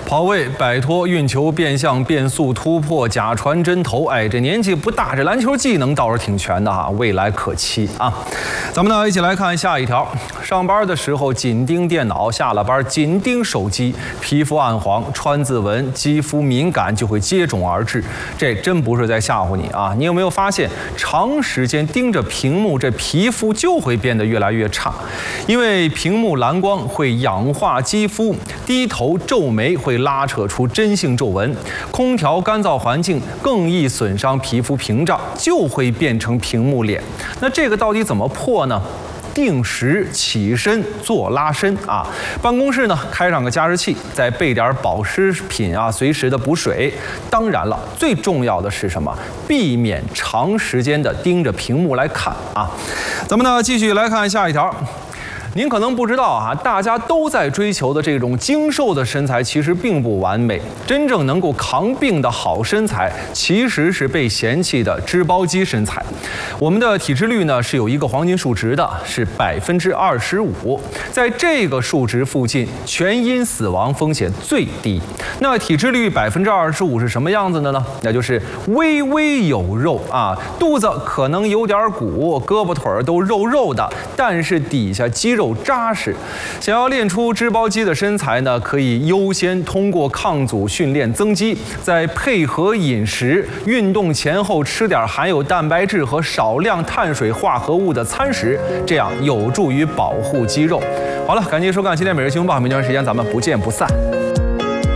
跑位摆脱运球变向变速突破假传真投，这年纪不大，这篮球技能倒是挺全的哈，未来可期啊！咱们呢一起来看下一条：上班的时候紧盯电脑，下了班紧盯手机，皮肤暗黄、川字纹、肌肤敏感就会接踵而至。这真不是在吓唬你啊！你有没有发现，长时间盯着屏幕，这皮肤就会变得越来越差？因为屏幕蓝光会氧化肌肤，低头皱眉会拉扯出真性皱纹，空调干燥环境更易损伤皮肤屏障，就会变成屏幕脸。那这个到底怎么破呢？定时起身做拉伸啊，办公室呢开上个加湿器，再备点保湿品啊，随时的补水。当然了，最重要的是什么？避免长时间的盯着屏幕来看啊。咱们呢继续来看下一条。您可能不知道啊，大家都在追求的这种精瘦的身材其实并不完美。真正能够扛病的好身材，其实是被嫌弃的脂包肌身材。我们的体脂率呢是有一个黄金数值的，是25%。在这个数值附近，全因死亡风险最低。那体脂率25%是什么样子的呢？那就是微微有肉啊，肚子可能有点鼓，胳膊腿都肉肉的，但是底下肌肉扎实。想要练出脂包肌的身材呢，可以优先通过抗阻训练增肌，再配合饮食，运动前后吃点含有蛋白质和少量碳水化合物的餐食，这样有助于保护肌肉。好了，感谢收看今天每日新闻报，明天时间咱们不见不散。